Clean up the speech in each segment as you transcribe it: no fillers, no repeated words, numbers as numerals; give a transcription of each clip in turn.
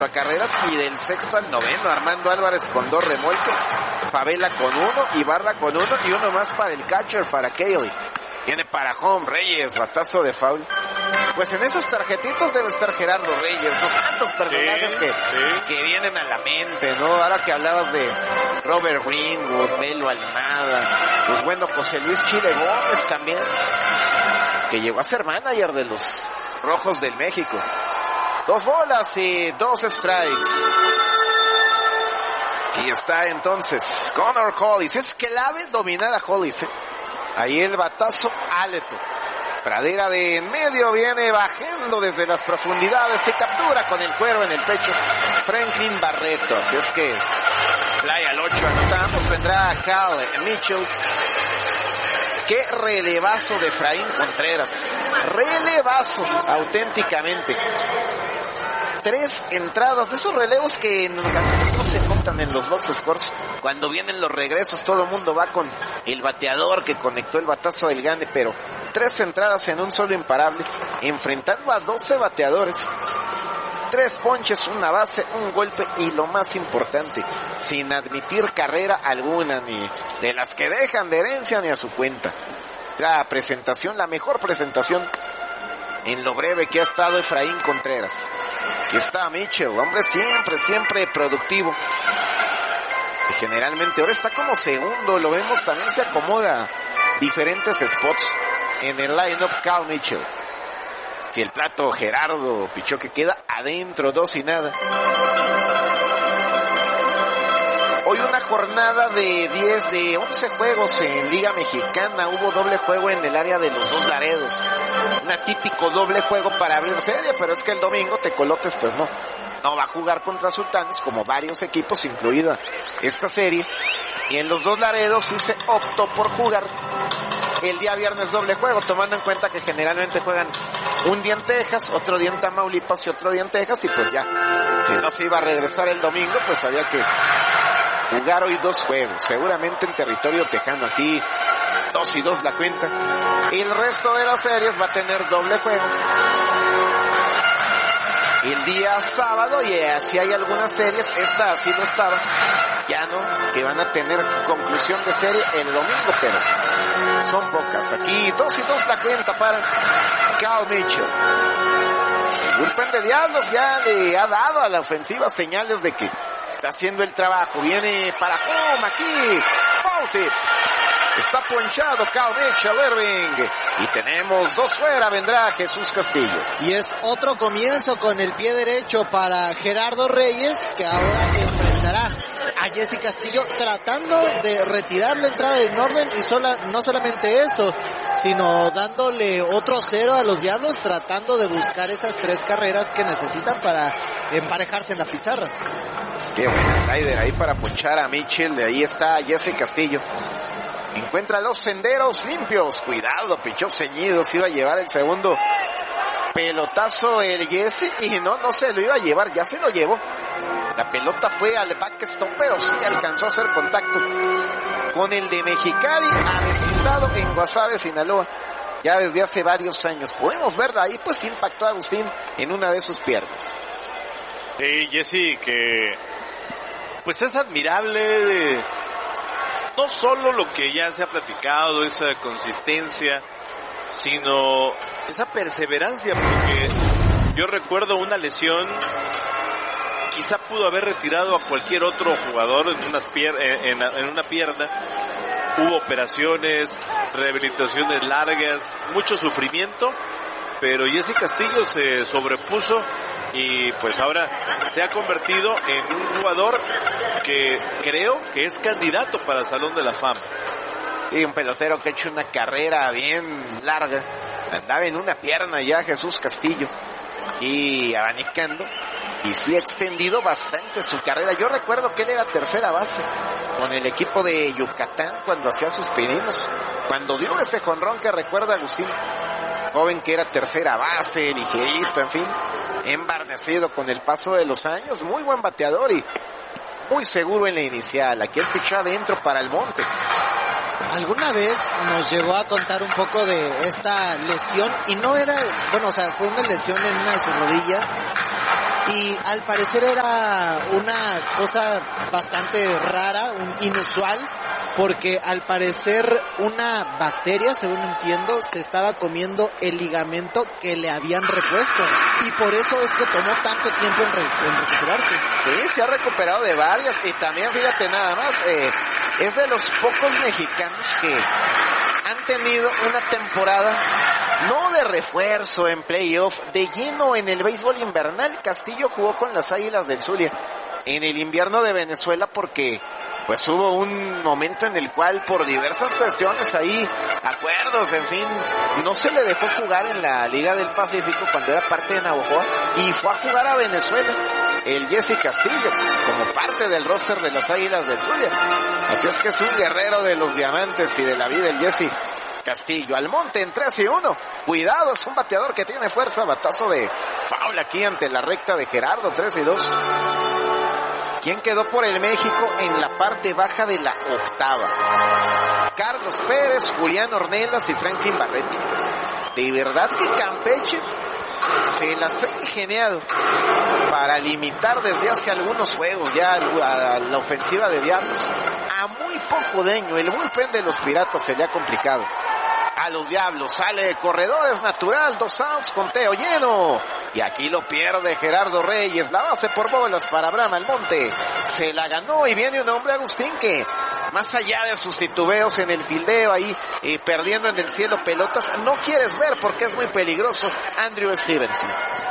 carreras, y del sexto al noveno, Armando Álvarez con 2 remolques, Favela con 1, Ibarra con 1 y uno más para el catcher, para Cayley. Viene para home Reyes, batazo de foul. Pues en esos tarjetitos debe estar Gerardo Reyes, ¿no? Tantos personajes que vienen a la mente, ¿no? Ahora que hablabas de Robert Greenwood, Melo Almada, pues bueno, José Luis Chile Gómez también, que llegó a ser manager de los Rojos del México. 2 bolas y 2 strikes. Y está entonces Connor Hollis. Es clave dominar a Hollis, ¿eh? Ahí el batazo alto. Pradera de en medio viene bajando desde las profundidades. Se captura con el cuero en el pecho Franklin Barreto. Así es que fly al 8 anotamos. Vendrá Cal Mitchell. Qué relevazo de Efraín Contreras. Relevazo, auténticamente. 3 entradas, de esos relevos que en ocasiones no se contan en los box scores. Cuando vienen los regresos, todo el mundo va con el bateador que conectó el batazo del gane, pero 3 entradas en un solo imparable, enfrentando a 12 bateadores. 3 ponches, una base, un golpe y lo más importante, sin admitir carrera alguna, ni de las que dejan de herencia ni a su cuenta. La presentación, la mejor presentación en lo breve que ha estado Efraín Contreras. Aquí está Mitchell, hombre siempre productivo. Y generalmente ahora está como segundo, lo vemos, también se acomoda diferentes spots en el line-up. Cal Mitchell. Y el plato Gerardo pichó que queda adentro, 2 y nada. Hoy una jornada de 11 juegos en Liga Mexicana. Hubo doble juego en el área de los Dos Laredos. Un atípico doble juego para abrir serie, pero es que el domingo Tecolotes pues no va a jugar contra Sultanes, como varios equipos, incluida esta serie. Y en los Dos Laredos sí se optó por jugar el día viernes doble juego, tomando en cuenta que generalmente juegan un día en Texas, otro día en Tamaulipas y otro día en Texas, y pues ya, si no se iba a regresar el domingo, pues había que jugar hoy 2 juegos, seguramente en territorio tejano. Aquí 2 y 2 la cuenta. Y el resto de las series va a tener doble juego el día sábado, y así hay algunas series, esta así no estaba, ya no, que van a tener conclusión de serie el domingo, pero son pocas. Aquí 2 y 2 la cuenta para Cal Mitchell. El bullpen de Diablos ya le ha dado a la ofensiva señales de que está haciendo el trabajo. Viene para home aquí, foul tip. Está ponchado Cal Mitchell, Irving. Y tenemos 2 fuera, vendrá Jesús Castillo. Y es otro comienzo con el pie derecho para Gerardo Reyes, que ahora enfrentará a Jesse Castillo tratando de retirar la entrada de Norden, y no solamente eso, sino dándole otro 0 a los Diablos, tratando de buscar esas 3 carreras que necesitan para emparejarse en la pizarra. Qué buen slider ahí para ponchar a Mitchell. De ahí está Jesse Castillo. Encuentra los senderos limpios. Cuidado, pichó ceñido. Se iba a llevar el segundo pelotazo el Jesse. Y no se lo iba a llevar. Ya se lo llevó. La pelota fue al backstop, pero sí alcanzó a hacer contacto con el de Mexicali, avecindado en Guasave, Sinaloa. Ya desde hace varios años. Podemos verla ahí, pues impactó a Agustín en una de sus piernas. Sí, Jesse, que pues es admirable no solo lo que ya se ha platicado, esa consistencia, sino esa perseverancia, porque yo recuerdo una lesión, quizá pudo haber retirado a cualquier otro jugador en una pierna. Hubo operaciones, rehabilitaciones largas, mucho sufrimiento, pero Jesse Castillo se sobrepuso y pues ahora se ha convertido en un jugador que creo que es candidato para el Salón de la Fama. Y un pelotero que ha hecho una carrera bien larga. Andaba en una pierna ya Jesús Castillo, aquí abanicando, y sí ha extendido bastante su carrera. Yo recuerdo que él era tercera base con el equipo de Yucatán cuando hacía sus pininos, cuando dio ese jonrón que recuerda Agustín, joven que era tercera base, ligerito, en fin, embarnecido con el paso de los años, muy buen bateador y muy seguro en la inicial. Aquí él fichó adentro para el monte. Alguna vez nos llegó a contar un poco de esta lesión, y no era, bueno, o sea, fue una lesión en una de sus rodillas, Y al parecer era una cosa bastante rara, inusual, porque al parecer una bacteria, según entiendo, se estaba comiendo el ligamento que le habían repuesto. Y por eso es que tomó tanto tiempo en recuperarse. Sí, se ha recuperado de varias. Y también, fíjate nada más, es de los pocos mexicanos que han tenido una temporada no de refuerzo en playoff, de lleno en el béisbol invernal. Castillo jugó con las Águilas del Zulia en el invierno de Venezuela porque pues hubo un momento en el cual por diversas cuestiones ahí, acuerdos, en fin, no se le dejó jugar en la Liga del Pacífico cuando era parte de Navojoa y fue a jugar a Venezuela el Jesse Castillo como parte del roster de las Águilas del Zulia. Así es que es un guerrero de los diamantes y de la vida el Jesse Castillo. Almonte en 3-1. Cuidado, es un bateador que tiene fuerza. Batazo de foul aquí ante la recta de Gerardo. 3-2. ¿Quién quedó por el México en la parte baja de la octava? Carlos Pérez, Julián Ornelas y Franklin Barreto. De verdad que Campeche se las ha ingeniado para limitar desde hace algunos juegos ya a la ofensiva de Diablos. A muy poco daño. El bullpen de los Piratas se le ha complicado a los Diablos. Sale de corredores natural, 2 outs, conteo lleno. Y aquí lo pierde Gerardo Reyes. La base por bolas para Abraham Almonte. Se la ganó y viene un hombre, Agustín, que más allá de sus titubeos en el fildeo ahí, perdiendo en el cielo pelotas, no quieres ver porque es muy peligroso. Andrew Stevenson.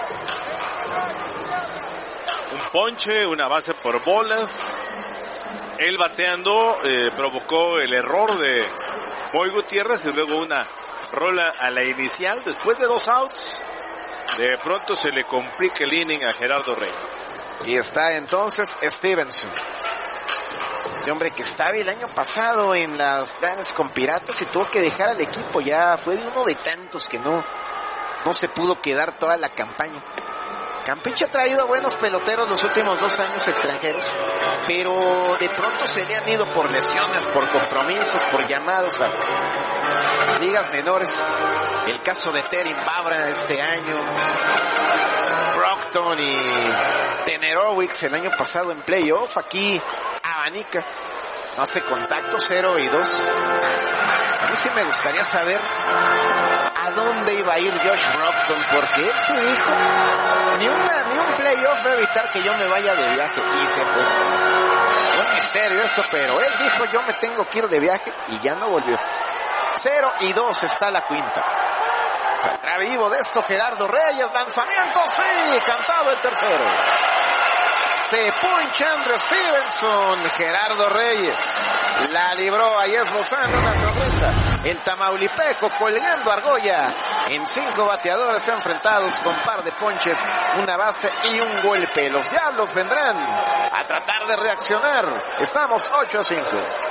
Un ponche, una base por bolas. Él bateando provocó el error de Moy Gutiérrez y luego una rola a la inicial. Después de 2 outs, de pronto se le complica el inning a Gerardo Reyes. Y está entonces Stevenson. Este hombre que estaba el año pasado en las planes con Piratas y tuvo que dejar al equipo. Ya fue de uno de tantos que no se pudo quedar toda la campaña. Campeche ha traído buenos peloteros los últimos 2 años extranjeros, pero de pronto se le han ido por lesiones, por compromisos, por llamados a ligas menores. El caso de Terin Babra este año, Brockton y Tenerowicz el año pasado en playoff. Aquí abanica, hace contacto 0-2. A mí sí me gustaría saber a dónde iba a ir Josh Brockton, porque él sí dijo, ni un playoff va a evitar que yo me vaya de viaje, y se fue. Un misterio eso, pero él dijo, yo me tengo que ir de viaje, y ya no volvió. 0-2 está la quinta. Saldrá vivo de esto Gerardo Reyes, lanzamiento, sí, cantado el tercero. Se poncha Andrew Stevenson, Gerardo Reyes la libró, ahí esbozando una sonrisa. El tamaulipeco colgando argolla en 5 bateadores enfrentados con par de ponches, una base y un golpe. Los Diablos vendrán a tratar de reaccionar. Estamos 8-5.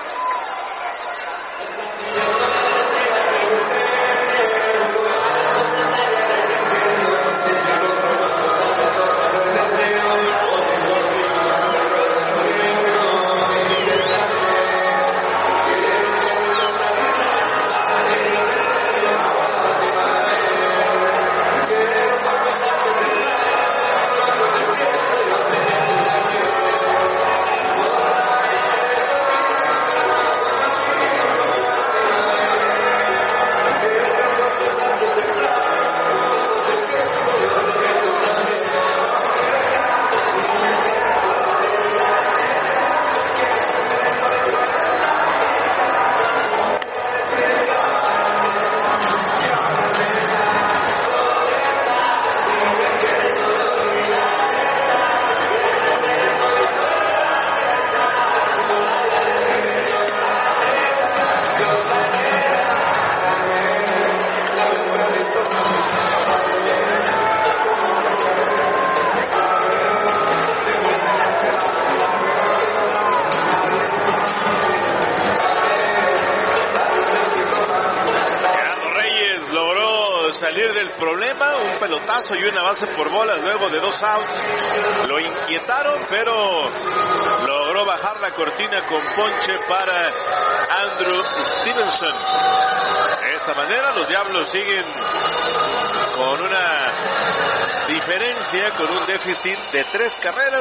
Y una base por bolas luego de 2 outs. Lo inquietaron, pero logró bajar la cortina con ponche para Andrew Stevenson. De esta manera los Diablos siguen con una diferencia, con un déficit de 3 carreras,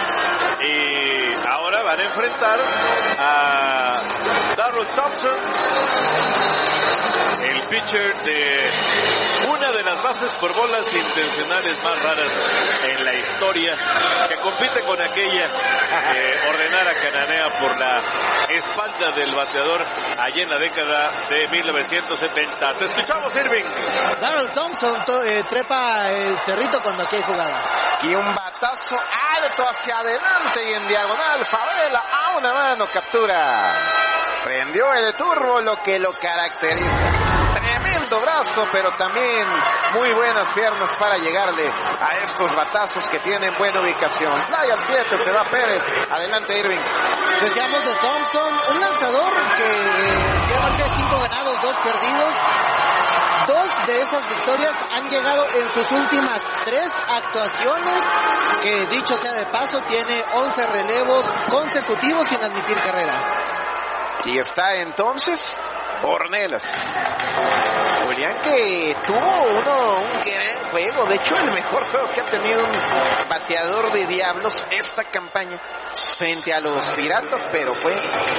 y ahora van a enfrentar a Darrell Thompson, el pitcher de una de las bases por bolas intencionales más raras en la historia, que compite con aquella ordenar a Cananea por la espalda del bateador allá en la década de 1970. Te escuchamos, Irving. Darrell Thompson trepa el cerrito cuando aquí hay jugada. Y un batazo alto hacia adelante y en diagonal. Favela a una mano, captura. Prendió el turbo, lo que lo caracteriza. Tremendo brazo, pero también muy buenas piernas para llegarle a estos batazos que tienen buena ubicación. Fly al 7, se va Pérez. Adelante, Irving. Decíamos de Thompson, un lanzador que ya marca 5 ganados, 2 perdidos. 2 de esas victorias han llegado en sus últimas 3 actuaciones, que dicho sea de paso, tiene 11 relevos consecutivos sin admitir carrera. Y está entonces Ornelas. Julián, que tuvo un gran juego, de hecho el mejor juego que ha tenido un bateador de Diablos esta campaña frente a los Piratas, pero fue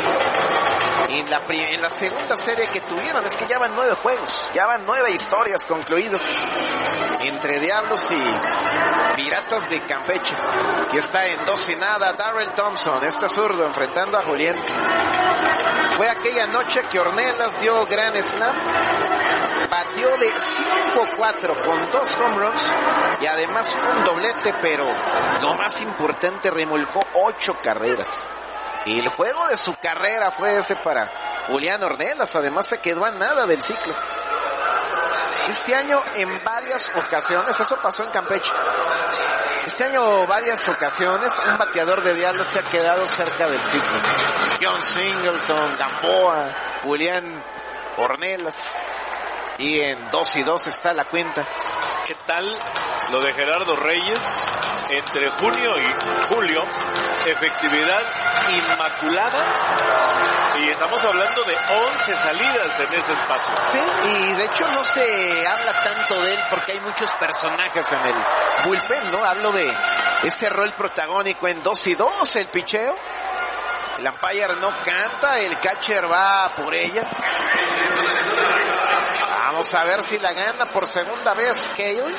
en la segunda serie que tuvieron. Es que ya van 9 juegos, ya van 9 historias concluidas entre Diablos y Piratas de Campeche. Y está en 2-0 Darrell Thompson, este zurdo, enfrentando a Julián. Fue aquella noche que Ornelas dio gran slam, batió de 5-4 con 2 home runs y además un doblete, pero lo más importante, remolcó 8 carreras. Y el juego de su carrera fue ese para Julián Ornelas. Además se quedó a nada del ciclo. Este año en varias ocasiones, eso pasó en Campeche, este año varias ocasiones un bateador de Diablos se ha quedado cerca del ciclo. John Singleton, Gamboa, Julián Ornelas. Y en 2-2 está la cuenta. ¿Qué tal lo de Gerardo Reyes? Entre junio y julio, efectividad inmaculada, y estamos hablando de 11 salidas en ese espacio. Sí, y de hecho no se habla tanto de él porque hay muchos personajes en el bullpen, ¿no? Hablo de ese rol protagónico en 2-2, el picheo. El umpire no canta, el catcher va por ella. Vamos a ver si la gana por segunda vez Cale.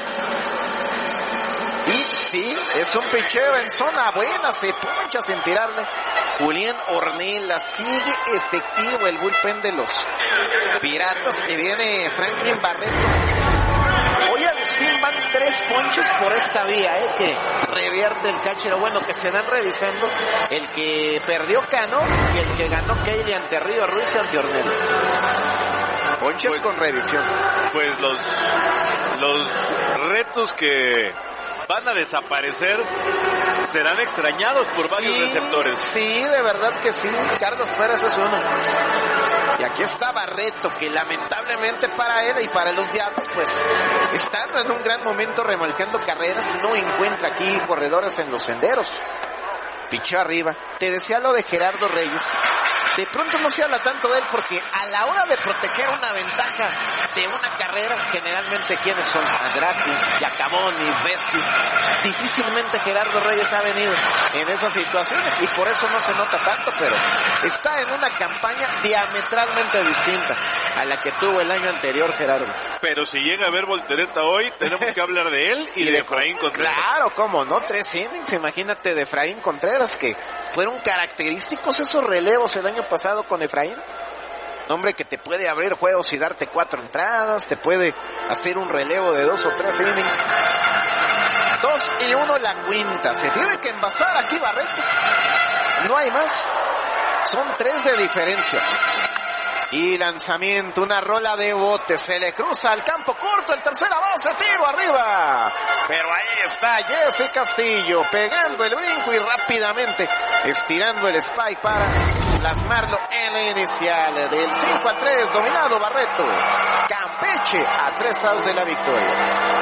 Y sí, es un picheo en zona buena, se poncha sin tirarle. Julián Ornelas, sigue efectivo el bullpen de los Piratas, y viene Franklin Barreto. Hoy Agustín van 3 ponches por esta vía, que revierte el catcher, bueno, que se dan revisando el que perdió Cano y el que ganó Cale ante Río Ruiz y ante Ornelas. Ponches pues, con revisión. Pues los retos que van a desaparecer serán extrañados por varios receptores. Sí, de verdad que sí. Carlos Pérez es uno. Y aquí está Barreto, que lamentablemente para él y para los Diablos, pues, estando en un gran momento remolcando carreras, no encuentra aquí corredores en los senderos. Pichó arriba. Te decía lo de Gerardo Reyes. De pronto no se habla tanto de él porque a la hora de proteger una ventaja de una carrera, generalmente quienes son Andrati, Giacamonis, Vesti, difícilmente Gerardo Reyes ha venido en esas situaciones y por eso no se nota tanto, pero está en una campaña diametralmente distinta a la que tuvo el año anterior Gerardo. Pero si llega a ver voltereta hoy, tenemos que hablar de él y de Efraín Contreras. Claro, cómo no, 3 innings, imagínate, de Efraín Contreras, que fueron característicos esos relevos el año pasado con Efraín. Hombre que te puede abrir juegos y darte 4 entradas, te puede hacer un relevo de 2 o 3 innings. 2-1 la cuenta, se tiene que envasar aquí Barreto, no hay más, son 3 de diferencia. Y lanzamiento, una rola de bote, se le cruza al campo corto, el tercera base, tiro arriba. Pero ahí está Jesse Castillo, pegando el brinco y rápidamente estirando el spike para plasmarlo en la inicial. Del 5-3, dominado Barreto. Campeche a 3 outs de la victoria.